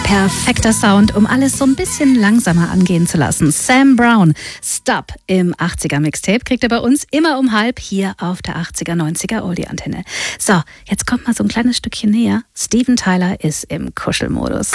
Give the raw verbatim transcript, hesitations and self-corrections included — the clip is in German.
Perfekter Sound, um alles so ein bisschen langsamer angehen zu lassen. Sam Brown, Stop im achtziger Mixtape kriegt ihr bei uns immer um halb hier auf der achtziger, neunziger Oldie-Antenne. So, jetzt kommt mal so ein kleines Stückchen näher. Steven Tyler ist im Kuschelmodus.